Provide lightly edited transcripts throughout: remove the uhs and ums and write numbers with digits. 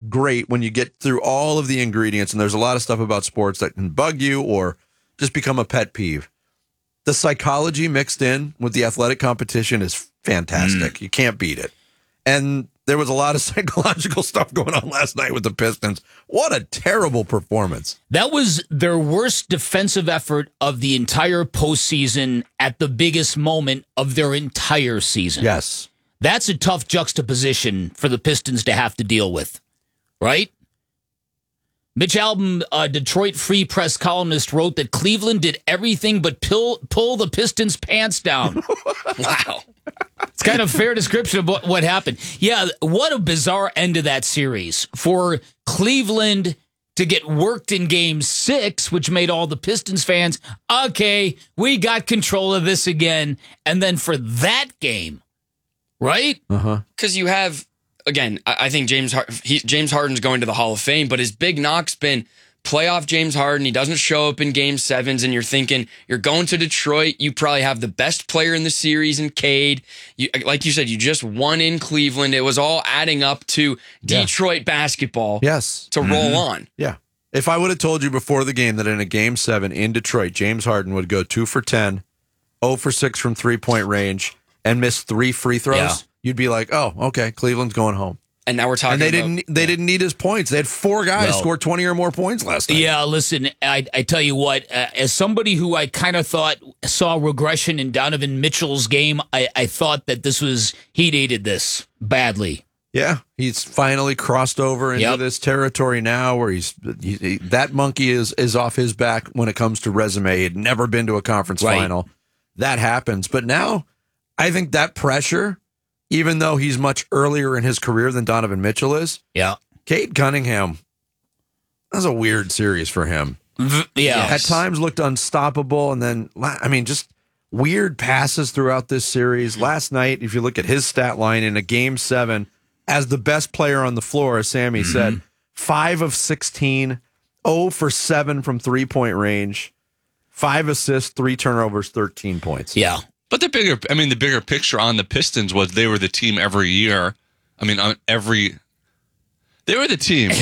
great when you get through all of the ingredients, and there's a lot of stuff about sports that can bug you or just become a pet peeve. The psychology mixed in with the athletic competition is fantastic. You can't beat it. And there was a lot of psychological stuff going on last night with the Pistons. What a terrible performance. That was their worst defensive effort of the entire postseason at the biggest moment of their entire season. Yes. That's a tough juxtaposition for the Pistons to have to deal with, right? Mitch Albom, Detroit Free Press columnist, wrote that Cleveland did everything but pull the Pistons' pants down. Wow. It's kind of a fair description of what happened. Yeah, what a bizarre end to that series. For Cleveland to get worked in Game 6, which made all the Pistons fans, okay, we got control of this again. And then for that game, right? Because you have, again, I think James Harden's going to the Hall of Fame, but his big knock's been playoff James Harden. He doesn't show up in Game 7s, and you're thinking, you're going to Detroit. You probably have the best player in the series in Cade. Like you said, you just won in Cleveland. It was all adding up to Detroit basketball to roll on. Yeah. If I would have told you before the game that in a Game 7 in Detroit, James Harden would go 2 for 10, 0 for 6 from three-point range, and miss 3 free throws, you'd be like, oh, okay, Cleveland's going home. And now we're talking and they didn't need his points. They had 4 guys score 20 or more points last night. Yeah, listen, I tell you what, as somebody who I kind of thought saw regression in Donovan Mitchell's game, I thought that he needed this badly. Yeah, he's finally crossed over into this territory now where that monkey is off his back when it comes to resume. He had never been to a conference final. That happens. But now I think that pressure, even though he's much earlier in his career than Donovan Mitchell is, Cade Cunningham, that was a weird series for him. At times looked unstoppable, and then, just weird passes throughout this series. Last night, if you look at his stat line in a Game 7, as the best player on the floor, as Sammy said, 5 of 16, 0 for 7 from three-point range, 5 assists, 3 turnovers, 13 points. Yeah. But the bigger picture on the Pistons was they were the team every year. They were the team.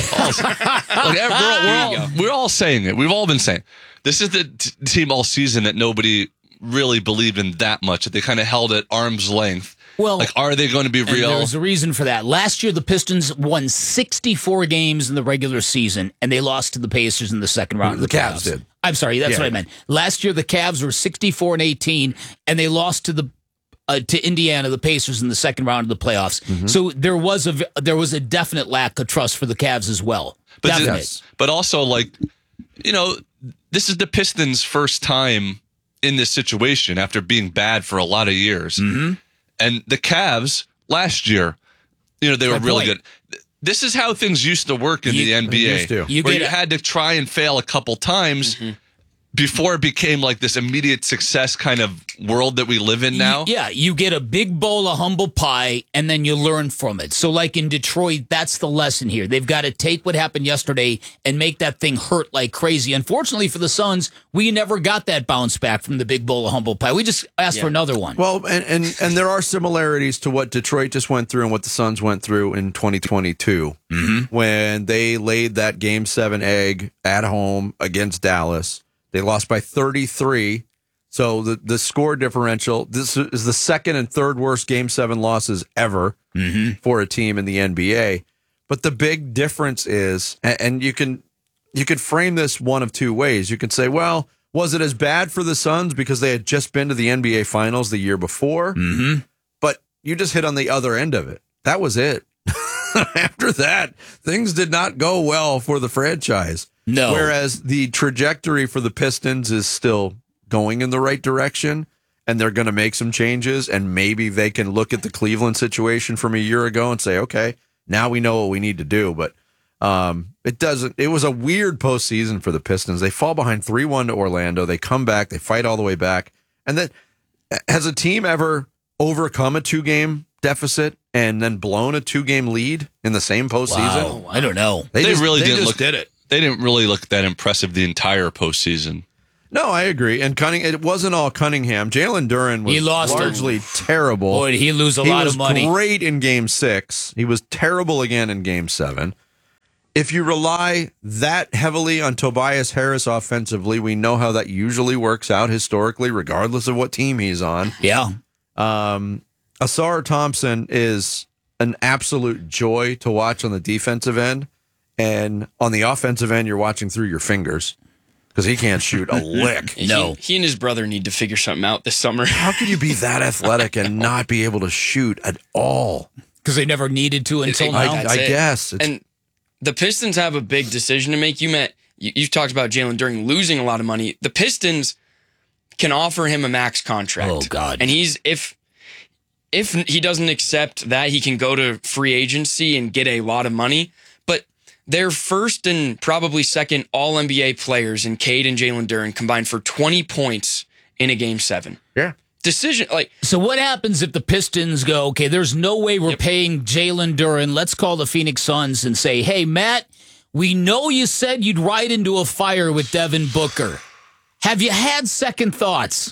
We're all saying it. We've all been saying this is the team all season that nobody really believed in that much, that they kind of held at arm's length. Well, are they going to be real? There's a reason for that. Last year, the Pistons won 64 games in the regular season, and they lost to the Pacers in the second round. The Cavs did. I'm sorry, that's what I meant. Last year, the Cavs were 64-18, and they lost to Indiana, the Pacers, in the second round of the playoffs. So there was a definite lack of trust for the Cavs as well. But also, this is the Pistons' first time in this situation after being bad for a lot of years. And the Cavs last year, they were really good. This is how things used to work in the NBA. You had to try and fail a couple times before it became like this immediate success kind of world that we live in now. You get a big bowl of humble pie, and then you learn from it. So like in Detroit, that's the lesson here. They've got to take what happened yesterday and make that thing hurt like crazy. Unfortunately for the Suns, we never got that bounce back from the big bowl of humble pie. We just asked for another one. Well, and there are similarities to what Detroit just went through and what the Suns went through in 2022 when they laid that Game 7 egg at home against Dallas. They lost by 33. So the score differential, this is the second and third worst Game 7 losses ever for a team in the NBA. But the big difference is, and you could frame this one of two ways. You could say, well, was it as bad for the Suns because they had just been to the NBA Finals the year before? But you just hit on the other end of it. That was it. After that, things did not go well for the franchise. No. Whereas the trajectory for the Pistons is still going in the right direction, and they're going to make some changes, and maybe they can look at the Cleveland situation from a year ago and say, okay, now we know what we need to do. But it was a weird postseason for the Pistons. They fall behind 3-1 to Orlando. They come back. They fight all the way back. And then has a team ever overcome a 2-game deficit and then blown a 2-game lead in the same postseason? Wow, I don't know. They didn't did it. They didn't really look that impressive the entire postseason. No, I agree. And it wasn't all Cunningham. Jalen Duren was largely terrible. Boy, did he lose a lot of money. He was great in Game 6. He was terrible again in Game 7. if you rely that heavily on Tobias Harris offensively, we know how that usually works out historically, regardless of what team he's on. Yeah. Asar Thompson is an absolute joy to watch on the defensive end. And on the offensive end, you're watching through your fingers because he can't shoot a lick. No. He and his brother need to figure something out this summer. How could you be that athletic and not be able to shoot at all? Because they never needed to until now. I guess. And the Pistons have a big decision to make. You've talked about Jalen Duren losing a lot of money. The Pistons can offer him a max contract. Oh, God. And if he doesn't accept that, he can go to free agency and get a lot of money. But their first and probably second All-NBA players in Cade and Jalen Duren combined for 20 points in a Game 7. Yeah. Decision, So what happens if the Pistons go, okay, there's no way we're paying Jalen Duren. Let's call the Phoenix Suns and say, hey, Matt, we know you said you'd ride into a fire with Devin Booker. Have you had second thoughts?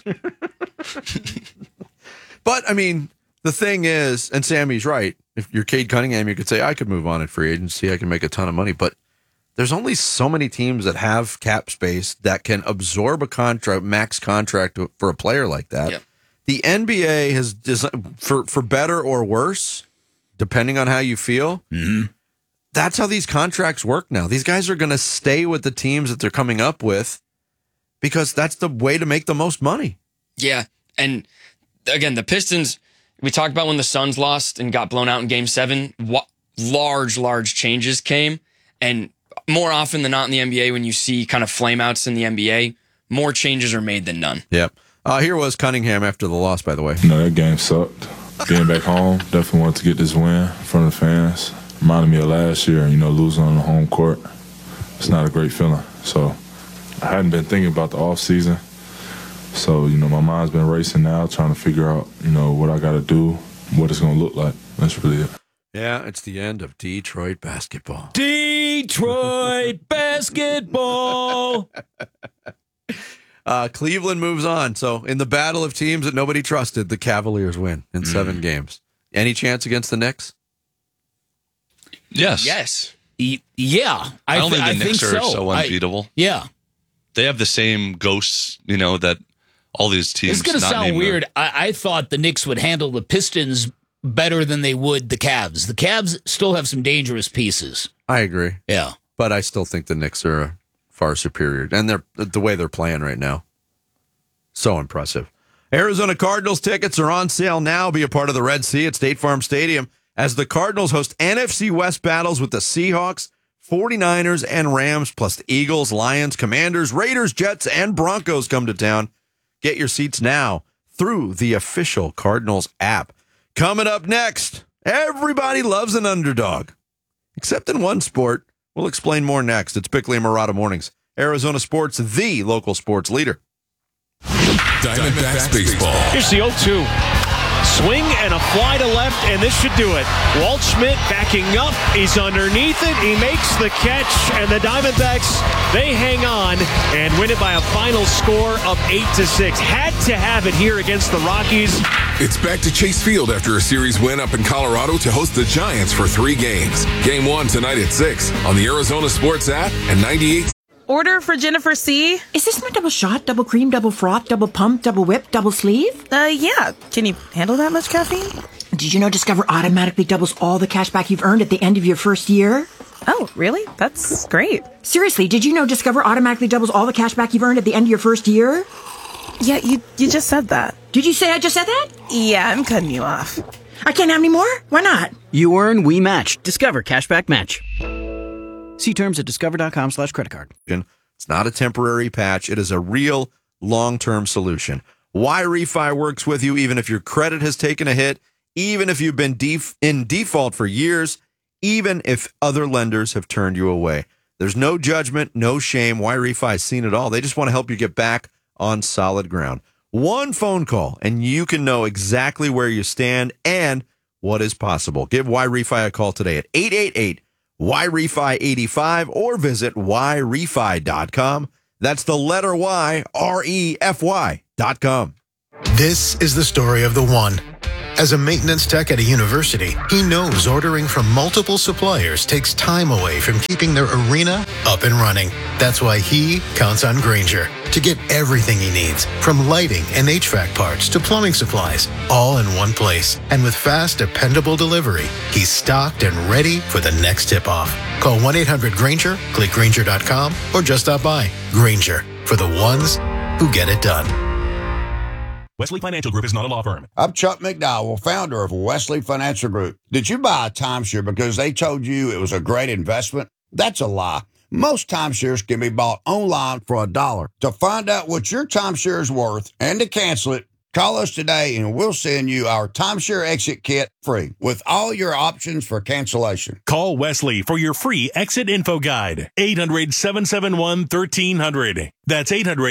But, I mean, the thing is, and Sammy's right, if you're Cade Cunningham, you could say, I could move on at free agency. I can make a ton of money. But there's only so many teams that have cap space that can absorb a max contract for a player like that. Yep. The NBA has, for better or worse, depending on how you feel, that's how these contracts work now. These guys are going to stay with the teams that they're coming up with because that's the way to make the most money. Yeah. And again, the Pistons, we talked about when the Suns lost and got blown out in Game 7, large changes came. And more often than not in the NBA, when you see kind of flameouts in the NBA, more changes are made than none. Yep. Here was Cunningham after the loss, by the way. That game sucked. Getting back home, definitely wanted to get this win in front of the fans. Reminded me of last year, losing on the home court. It's not a great feeling. So I hadn't been thinking about the off season. So, my mind's been racing now, trying to figure out, what I got to do, what it's going to look like. That's really it. Yeah, it's the end of Detroit basketball. Detroit basketball. Cleveland moves on. So in the battle of teams that nobody trusted, the Cavaliers win in 7 games. Any chance against the Knicks? Yes. Yeah. I don't think the Knicks are so unbeatable. Yeah. They have the same ghosts, that all these teams. It's going to sound weird. I thought the Knicks would handle the Pistons better than they would the Cavs. The Cavs still have some dangerous pieces. I agree. Yeah. But I still think the Knicks are far superior. And the way they're playing right now. So impressive. Arizona Cardinals tickets are on sale now. Be a part of the Red Sea at State Farm Stadium as the Cardinals host NFC West battles with the Seahawks, 49ers, and Rams, plus the Eagles, Lions, Commanders, Raiders, Jets, and Broncos come to town. Get your seats now through the official Cardinals app. Coming up next, everybody loves an underdog, except in one sport. We'll explain more next. It's Bickley and Murata Mornings. Arizona Sports, the local sports leader. Diamondbacks baseball. Here's the 0-2. Swing and a fly to left, and this should do it. Walt Schmidt backing up. He's underneath it. He makes the catch, and the Diamondbacks, they hang on and win it by a final score of 8-6. Had to have it here against the Rockies. It's back to Chase Field after a series win up in Colorado to host the Giants for 3 games. Game 1 tonight at 6 on the Arizona Sports app and 98. Order for Jennifer C. Is this my double shot, double cream, double froth, double pump, double whip, double sleeve? Yeah. Can you handle that much caffeine? Did you know Discover automatically doubles all the cash back you've earned at the end of your first year? Oh, really? That's great. Seriously, did you know Discover automatically doubles all the cash back you've earned at the end of your first year? Yeah, you just said that. Did you say I just said that? Yeah, I'm cutting you off. I can't have any more? Why not? You earn, we match. Discover Cashback Match. See terms at discover.com/creditcard. It's not a temporary patch. It is a real long-term solution. YRefy works with you even if your credit has taken a hit, even if you've been in default for years, even if other lenders have turned you away. There's no judgment, no shame. YRefy has seen it all. They just want to help you get back on solid ground. One phone call, and you can know exactly where you stand and what is possible. Give YRefy a call today at 888-YRefy85 or visit yrefy.com. That's the letter Y, REFY.com. This is the story of the one. As a maintenance tech at a university, he knows ordering from multiple suppliers takes time away from keeping their arena up and running. That's why he counts on Grainger to get everything he needs, from lighting and HVAC parts to plumbing supplies, all in one place. And with fast, dependable delivery, he's stocked and ready for the next tip-off. Call 1-800-GRAINGER, click Grainger.com, or just stop by. Grainger, for the ones who get it done. Wesley Financial Group is not a law firm. I'm Chuck McDowell, founder of Wesley Financial Group. Did you buy a timeshare because they told you it was a great investment? That's a lie. Most timeshares can be bought online for $1. To find out what your timeshare is worth and to cancel it, call us today and we'll send you our timeshare exit kit free with all your options for cancellation. Call Wesley for your free exit info guide. 800-771-1300. That's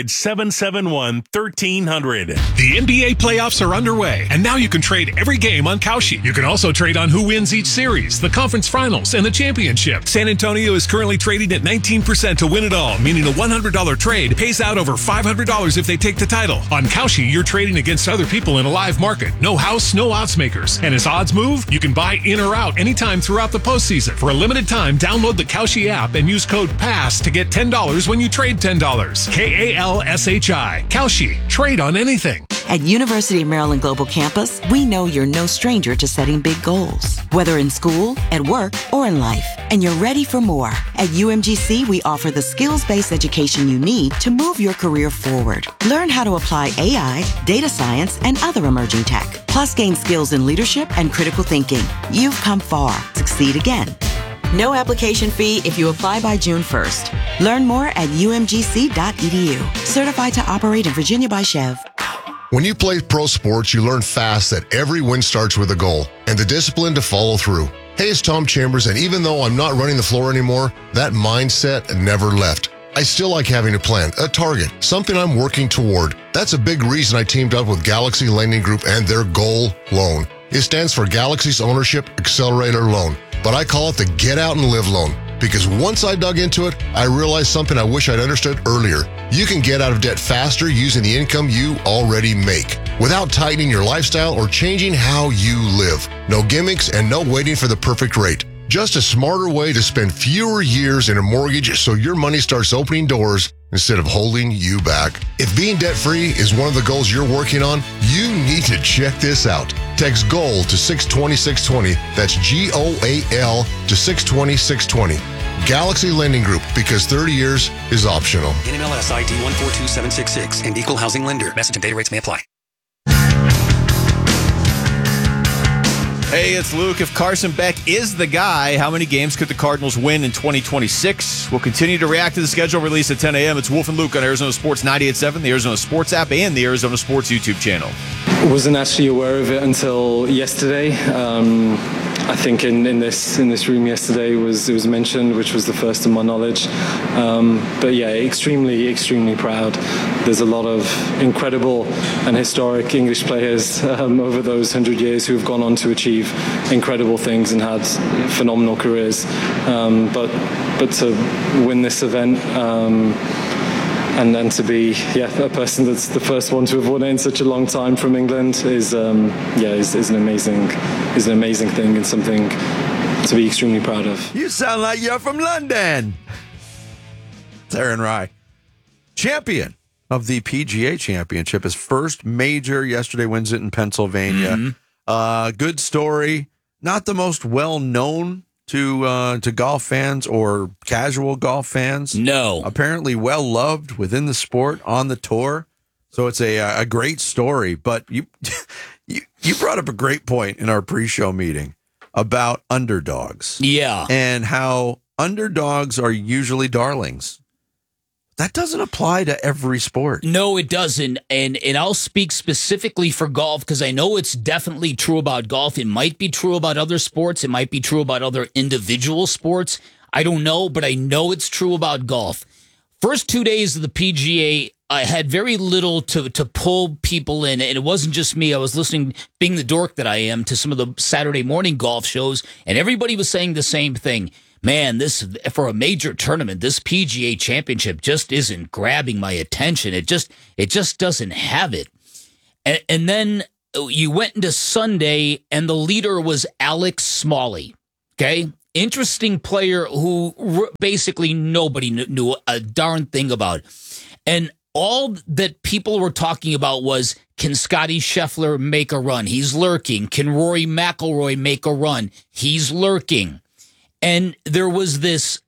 800-771-1300. The NBA playoffs are underway, and now you can trade every game on Kalshi. You can also trade on who wins each series, the conference finals, and the championship. San Antonio is currently trading at 19% to win it all, meaning a $100 trade pays out over $500 if they take the title. On Kalshi, you're trading against other people in a live market. No house, no odds makers. And as odds move, you can buy in or out anytime throughout the postseason. For a limited time, download the Kalshi app and use code PASS to get $10 when you trade $10. Kalshi. Kalshi. Trade on anything. At University of Maryland Global Campus, we know you're no stranger to setting big goals, whether in school, at work, or in life, and you're ready for more. At UMGC, we offer the skills-based education you need to move your career forward. Learn how to apply AI, data science, and other emerging tech, plus gain skills in leadership and critical thinking. You've come far. Succeed again. No application fee if you apply by June 1st. Learn more at umgc.edu. Certified to operate in Virginia by Chev. When you play pro sports, you learn fast that every win starts with a goal and the discipline to follow through. Hey, it's Tom Chambers, and even though I'm not running the floor anymore, that mindset never left. I still like having a plan, a target, something I'm working toward. That's a big reason I teamed up with Galaxy Lending Group and their Goal Loan. It stands for Galaxy's Ownership Accelerator Loan, but I call it the Get Out and Live Loan because once I dug into it, I realized something I wish I'd understood earlier. You can get out of debt faster using the income you already make without tightening your lifestyle or changing how you live. No gimmicks and no waiting for the perfect rate. Just a smarter way to spend fewer years in a mortgage so your money starts opening doors instead of holding you back. If being debt-free is one of the goals you're working on, you need to check this out. Text GOAL to 620-620. That's GOAL to 620-620. Galaxy Lending Group, because 30 years is optional. NMLS ID 142766 and Equal Housing Lender. Message and data rates may apply. Hey, it's Luke. If Carson Beck is the guy, how many games could the Cardinals win in 2026? We'll continue to react to the schedule release at 10 a.m. It's Wolf and Luke on Arizona Sports 98.7, the Arizona Sports app, and the Arizona Sports YouTube channel. Wasn't actually aware of it until yesterday. I think in this room yesterday it was mentioned, which was the first to my knowledge. But yeah, extremely proud. There's a lot of incredible and historic English players over those 100 years who have gone on to achieve incredible things and had phenomenal careers. But to win this event. And then to be a person that's the first one to have won it in such a long time from England is an amazing thing and something to be extremely proud of. You sound like you're from London. It's Aaron Rai, champion of the PGA Championship. His first major yesterday, wins it in Pennsylvania. Good story. Not the most well known to golf fans or casual golf fans. No. Apparently well loved within the sport, on the tour. So it's a great story. But you brought up a great point in our pre-show meeting about underdogs. Yeah. And how underdogs are usually darlings. That doesn't apply to every sport. No, it doesn't. And I'll speak specifically for golf because I know it's definitely true about golf. It might be true about other sports. It might be true about other individual sports. I don't know, but I know it's true about golf. First 2 days of the PGA, I had very little to pull people in. And it wasn't just me. I was listening, being the dork that I am, to some of the Saturday morning golf shows, and everybody was saying the same thing. Man, this, for a major tournament, this PGA Championship just isn't grabbing my attention. It just doesn't have it. And then you went into Sunday, and the leader was Alex Smalley. Okay, interesting player who basically nobody knew a darn thing about, and all that people were talking about was, can Scotty Scheffler make a run? He's lurking. Can Rory McIlroy make a run? He's lurking. And there was this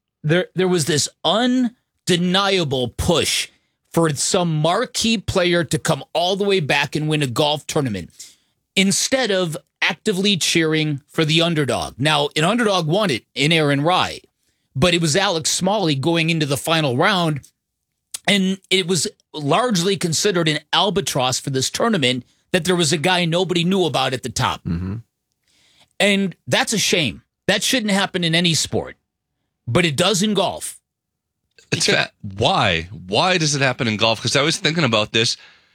undeniable push for some marquee player to come all the way back and win a golf tournament instead of actively cheering for the underdog. Now, an underdog won it in Aaron Rai, but it was Alex Smalley going into the final round, and it was largely considered an albatross for this tournament that there was a guy nobody knew about at the top. Mm-hmm. And that's a shame. That shouldn't happen in any sport, but it does in golf. Why? Why does it happen in golf? Because I was thinking about this.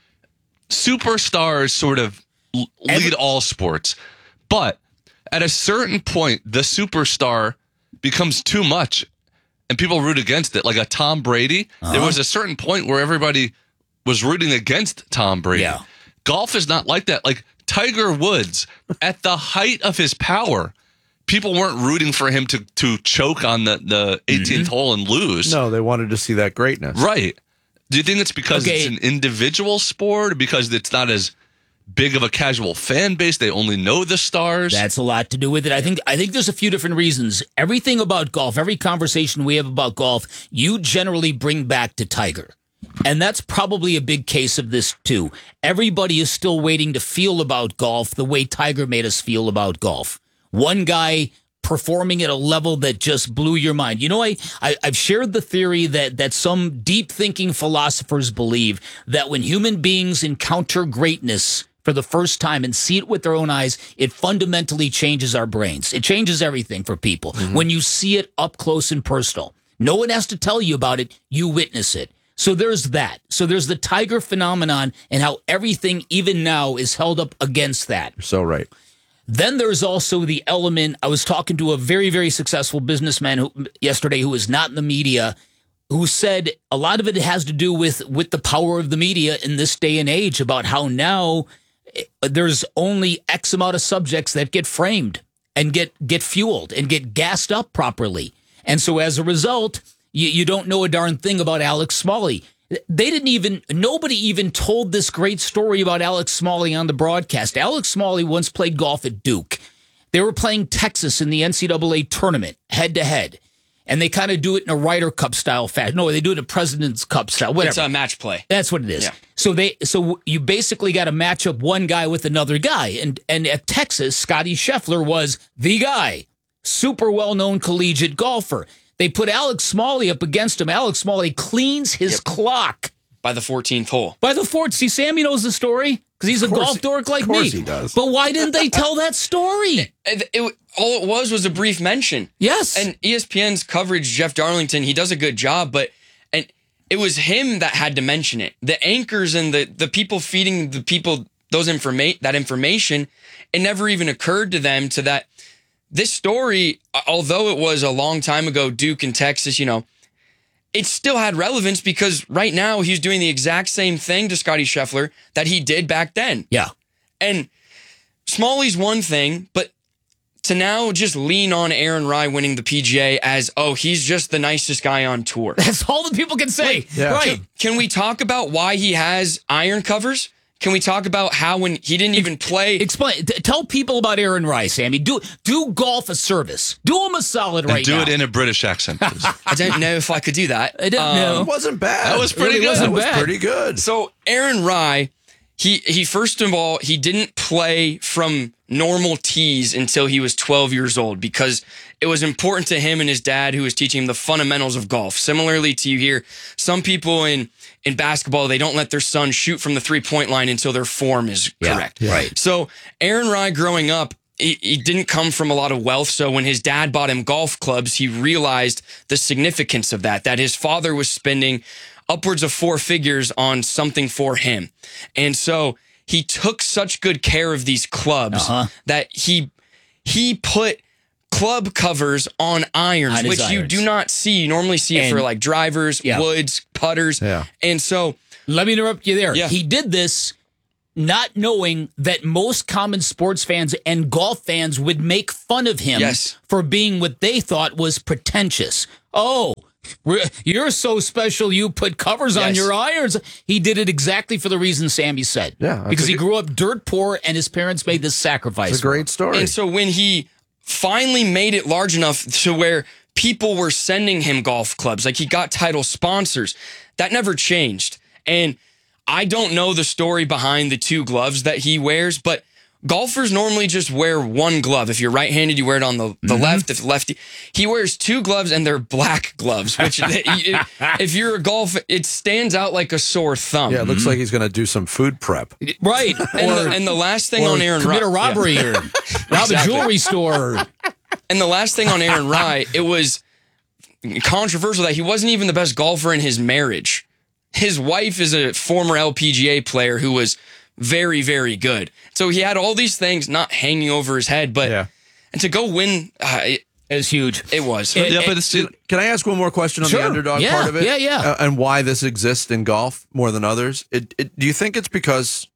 Superstars sort of lead all sports, but at a certain point, the superstar becomes too much and people root against it. Like a Tom Brady, there was a certain point where everybody was rooting against Tom Brady. Yeah. Golf is not like that. Like Tiger Woods, at the height of his power, people weren't rooting for him to choke on the 18th hole and lose. No, they wanted to see that greatness. Right. Do you think it's because it's an individual sport, because it's not as big of a casual fan base? They only know the stars. That's a lot to do with it. I think there's a few different reasons. Everything about golf, every conversation we have about golf, you generally bring back to Tiger. And that's probably a big case of this too. Everybody is still waiting to feel about golf the way Tiger made us feel about golf. One guy performing at a level that just blew your mind. You know, I've shared the theory that some deep thinking philosophers believe that when human beings encounter greatness for the first time and see it with their own eyes, it fundamentally changes our brains. It changes everything for people. Mm-hmm. When you see it up close and personal, no one has to tell you about it. You witness it. So there's that. So there's the Tiger phenomenon and how everything, even now, is held up against that. You're so right. Then there's also the element. I was talking to a very, very successful businessman yesterday who is not in the media, who said a lot of it has to do with the power of the media in this day and age, about how now there's only X amount of subjects that get framed and get fueled and get gassed up properly. And so as a result, you don't know a darn thing about Alex Smalley. Nobody even told this great story about Alex Smalley on the broadcast. Alex Smalley once played golf at Duke. They were playing Texas in the NCAA tournament, head-to-head. And they kind of do it in a Ryder Cup style fashion. No, they do it in a President's Cup style, whatever. It's a match play. That's what it is. Yeah. So you basically got to match up one guy with another guy. And at Texas, Scotty Scheffler was the guy. Super well-known collegiate golfer. They put Alex Smalley up against him. Alex Smalley cleans his clock. By the 14th hole. See, Sammy knows the story because he's a golf dork like me. Of course he does. But why didn't they tell that story? All it was a brief mention. Yes. And ESPN's coverage, Jeff Darlington, he does a good job, and it was him that had to mention it. The anchors and the people feeding the people that information, it never even occurred to them that this story, although it was a long time ago, Duke and Texas, it still had relevance because right now he's doing the exact same thing to Scotty Scheffler that he did back then. Yeah. And Smalley's one thing, but to now just lean on Aaron Rai winning the PGA as, he's just the nicest guy on tour. That's all the people can say. Yeah. Right. Can we talk about why he has iron covers? Can we talk about how when he didn't even play? Explain. Tell people about Aaron Rai, Sammy. Do golf a service. Do him a solid right now. Do it in a British accent, please. I don't know if I could do that. I don't know. It wasn't bad. That was pretty good. That was pretty good. So Aaron Rai, he first of all, he didn't play from normal tees until he was 12 years old because it was important to him and his dad, who was teaching him the fundamentals of golf. Similarly to you here, some people in basketball, they don't let their son shoot from the three-point line until their form is correct. Yeah. Right. So Aaron Rai growing up, he didn't come from a lot of wealth. So when his dad bought him golf clubs, he realized the significance of that his father was spending upwards of 4 figures on something for him. And so he took such good care of these clubs that he put club covers on irons, which you do not see. You normally see it for like drivers, woods, putters. Yeah. And so let me interrupt you there. Yeah. He did this not knowing that most common sports fans and golf fans would make fun of him for being what they thought was pretentious. Oh, you're so special you put covers on your irons. He did it exactly for the reason Sammy said. Yeah. Because he grew up dirt poor and his parents made this sacrifice. It's a great story. And so when he finally made it large enough to where people were sending him golf clubs, like he got title sponsors, that never changed. And I don't know the story behind the 2 gloves that he wears, but golfers normally just wear one glove. If you're right-handed, you wear it on the left. If lefty, he wears 2 gloves, and they're black gloves, which if you're a golfer, it stands out like a sore thumb. Yeah, it looks like he's going to do some food prep. Right. And the last thing on Aaron commit Rye, a robbery or rob a jewelry store. And the last thing on Aaron Rye, it was controversial that he wasn't even the best golfer in his marriage. His wife is a former LPGA player who was very, very good. So he had all these things not hanging over his head, but and to go win, it was huge. It was. Can I ask one more question on the underdog part of it? Yeah. And why this exists in golf more than others? Do you think it's because?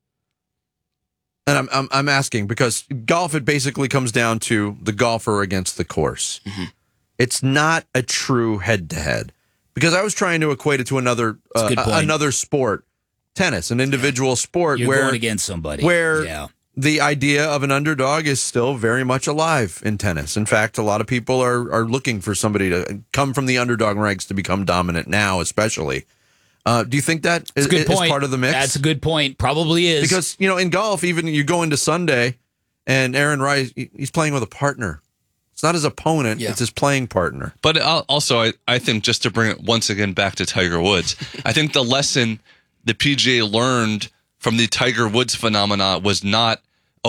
And I'm asking because golf, it basically comes down to the golfer against the course. Mm-hmm. It's not a true head-to-head. Because I was trying to equate it to another sport, tennis, an individual sport You're where going against somebody. Where the idea of an underdog is still very much alive in tennis. In fact, a lot of people are looking for somebody to come from the underdog ranks to become dominant now, especially. Do you think that is part of the mix? That's a good point. Probably is. Because, in golf, even you go into Sunday and Aaron Rye, he's playing with a partner. It's not his opponent, it's his playing partner. But also, I think just to bring it once again back to Tiger Woods, I think the lesson the PGA learned from the Tiger Woods phenomena was not,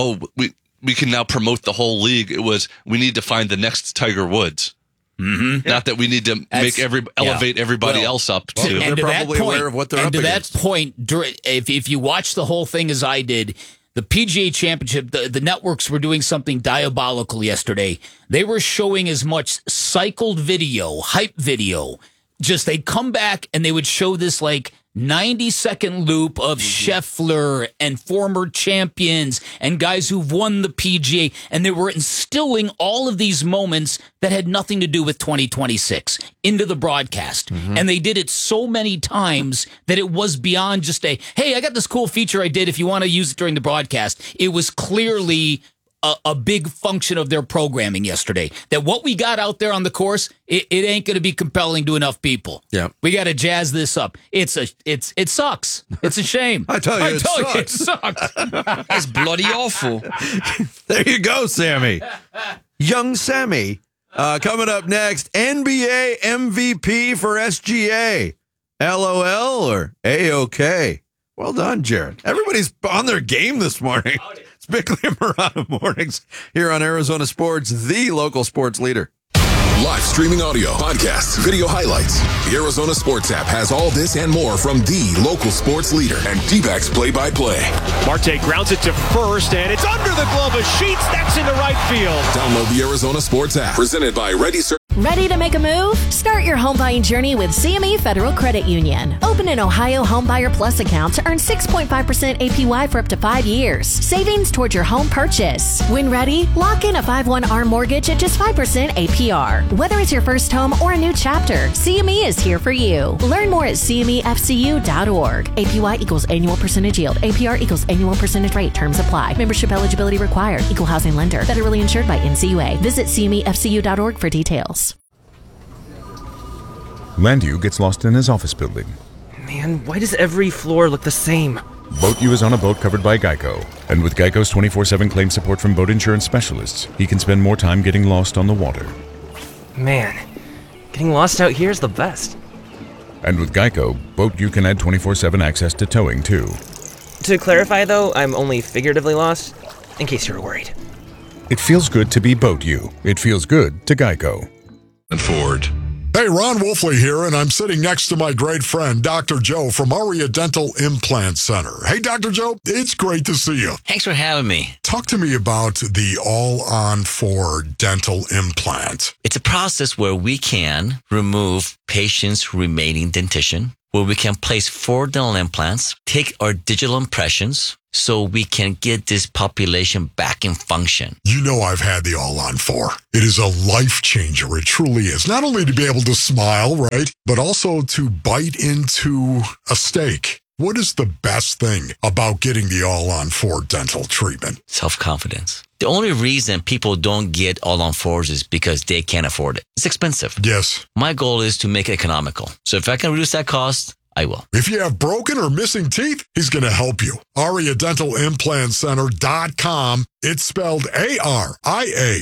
we can now promote the whole league. It was, we need to find the next Tiger Woods. Mm-hmm. Not that we need to elevate everybody else up to. They're probably aware of what they're up against. To that point, if you watch the whole thing as I did, the PGA Championship, the networks were doing something diabolical yesterday. They were showing as much cycled video, hype video. Just they'd come back and they would show this 90-second loop of Scheffler and former champions and guys who've won the PGA. And they were instilling all of these moments that had nothing to do with 2026 into the broadcast. Mm-hmm. And they did it so many times that it was beyond just hey, I got this cool feature I did if you want to use it during the broadcast. It was clearly a big function of their programming yesterday. That what we got out there on the course, it ain't going to be compelling to enough people. Yeah, we got to jazz this up. It sucks. It's a shame. I tell you, it sucks. It's bloody awful. There you go, Sammy. Young Sammy. Coming up next, NBA MVP for SGA. LOL or AOK? Well done, Jared. Everybody's on their game this morning. It's Bickley and Murata Mornings here on Arizona Sports, the local sports leader. Live streaming audio, podcasts, video highlights. The Arizona Sports app has all this and more from the local sports leader and D-backs play-by-play. Marte grounds it to first, and it's under the glove of Sheets. That's into right field. Download the Arizona Sports app, presented by Ready Sir. Ready to make a move? Start your home buying journey with CME Federal Credit Union. Open an Ohio Homebuyer Plus account to earn 6.5% APY for up to 5 years. Savings towards your home purchase. When ready, lock in a 5/1 ARM mortgage at just 5% APR. Whether it's your first home or a new chapter, CME is here for you. Learn more at CMEFCU.org. APY equals annual percentage yield. APR equals annual percentage rate. Terms apply. Membership eligibility required. Equal housing lender. Federally insured by NCUA. Visit CMEFCU.org for details. Landu gets lost in his office building. Man, why does every floor look the same? BoatU is on a boat covered by Geico. And with Geico's 24/7 claim support from boat insurance specialists, he can spend more time getting lost on the water. Man, getting lost out here is the best. And with Geico, BoatU can add 24/7 access to towing, too. To clarify, though, I'm only figuratively lost, in case you were worried. It feels good to be BoatU. It feels good to Geico. And Ford. Hey, Ron Wolfley here, and I'm sitting next to my great friend, Dr. Joe from Aria Dental Implant Center. Hey, Dr. Joe, it's great to see you. Thanks for having me. Talk to me about the All-on-4 dental implant. It's a process where we can remove patients' remaining dentition where we can place 4 dental implants, take our digital impressions, so we can get this population back in function. You know I've had the All-On-4. It is a life changer. It truly is. Not only to be able to smile, right, but also to bite into a steak. What is the best thing about getting the All-On-4 dental treatment? Self-confidence. The only reason people don't get All-On-4s is because they can't afford it. It's expensive. Yes. My goal is to make it economical. So if I can reduce that cost, I will. If you have broken or missing teeth, he's going to help you. AriaDentalImplantCenter.com. It's spelled A-R-I-A.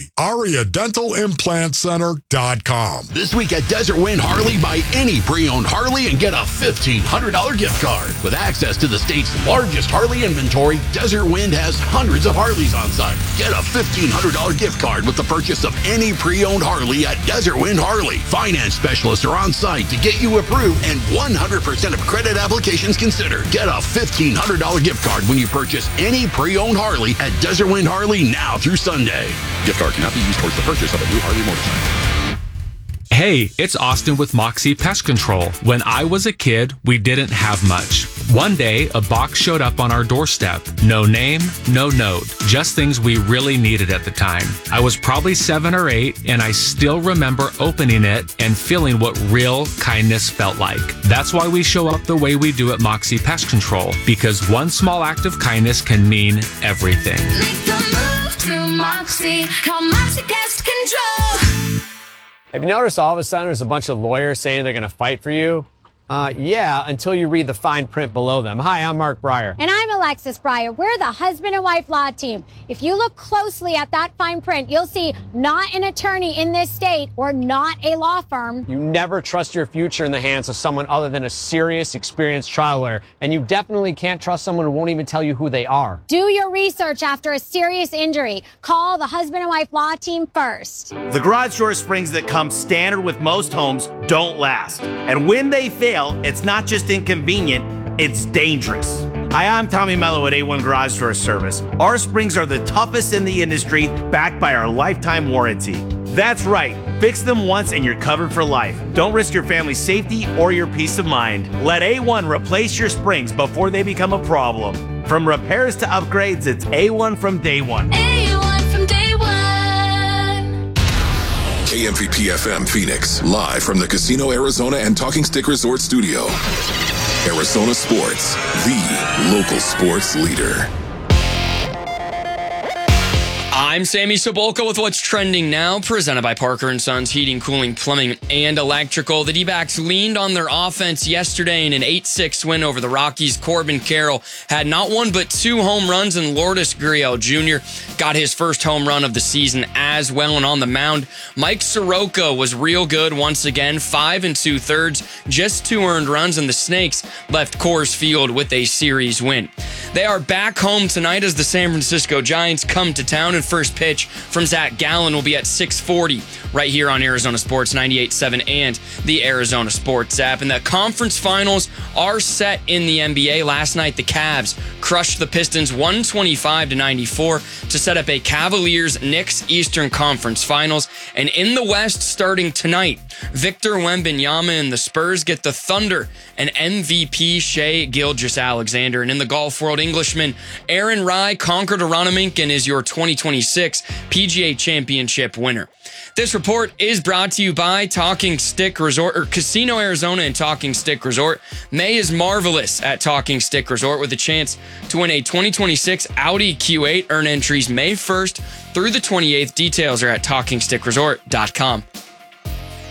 AriaDentalImplantCenter.com. This week at Desert Wind Harley, buy any pre-owned Harley and get a $1,500 gift card. With access to the state's largest Harley inventory, Desert Wind has hundreds of Harleys on site. Get a $1,500 gift card with the purchase of any pre-owned Harley at Desert Wind Harley. Finance specialists are on site to get you approved and 100% of credit applications considered. Get a $1,500 gift card when you purchase any pre-owned Harley at Desert Wind Harley now through Sunday. Gift card cannot be used towards the purchase of a new Harley motorcycle. Hey, it's Austin with Moxie Pest Control. When I was a kid, we didn't have much. One day, a box showed up on our doorstep. No name, no note, just things we really needed at the time. I was probably 7 or 8, and I still remember opening it and feeling what real kindness felt like. That's why we show up the way we do at Moxie Pest Control, because one small act of kindness can mean everything. Make the move to Moxie. Call Moxie Pest Control. Have you noticed all of a sudden there's a bunch of lawyers saying they're going to fight for you? Yeah, until you read the fine print below them. Hi, I'm Mark Breyer. And I'm Alexis Breyer. We're the husband and wife law team. If you look closely at that fine print, you'll see not an attorney in this state or not a law firm. You never trust your future in the hands of someone other than a serious, experienced trial lawyer. And you definitely can't trust someone who won't even tell you who they are. Do your research after a serious injury. Call the husband and wife law team first. The garage door springs that come standard with most homes don't last. And when they fail, it's not just inconvenient, it's dangerous. Hi, I'm Tommy Mello at A1 Garage Door Service. Our springs are the toughest in the industry, backed by our lifetime warranty. That's right, fix them once and you're covered for life. Don't risk your family's safety or your peace of mind. Let A1 replace your springs before they become a problem. From repairs to upgrades, it's A1 from day one. A1 from day one. KMVP FM Phoenix, live from the Casino Arizona and Talking Stick Resort Studio. Arizona Sports, the local sports leader. I'm Sammy Sobolka with what's trending now, presented by Parker & Sons Heating, Cooling, Plumbing, and Electrical. The D-backs leaned on their offense yesterday in an 8-6 win over the Rockies. Corbin Carroll had not one but 2 home runs, and Lourdes Gurriel Jr. got his first home run of the season as well. And on the mound, Mike Soroka was real good once again, 5 2/3, just 2 earned runs, and the Snakes left Coors Field with a series win. They are back home tonight as the San Francisco Giants come to town, and first pitch from Zach Gallen will be at 6:40 right here on Arizona Sports 98.7 and the Arizona Sports app. And the conference finals are set in the NBA. Last night, the Cavs crushed the Pistons 125-94 to set up a Cavaliers-Knicks Eastern Conference Finals. And in the West, starting tonight, Victor Wembanyama and the Spurs get the Thunder and MVP Shai Gilgeous-Alexander. And in the golf world, Englishman Aaron Rai conquered Aronimink and is your 2026 PGA Championship winner. This report is brought to you by Talking Stick Resort, or Casino Arizona and Talking Stick Resort. May is marvelous at Talking Stick Resort with a chance to win a 2026 Audi Q8. Earn entries May 1st through the 28th. Details are at TalkingStickResort.com.